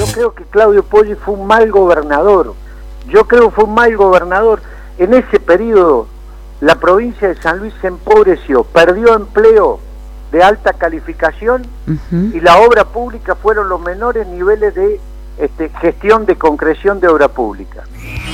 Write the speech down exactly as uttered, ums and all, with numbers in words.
yo creo que Claudio Poggi fue un mal gobernador, yo creo que fue un mal gobernador. En ese periodo la provincia de San Luis se empobreció, perdió empleo de alta calificación uh-huh. y la obra pública fueron los menores niveles de este, gestión de concreción de obra pública.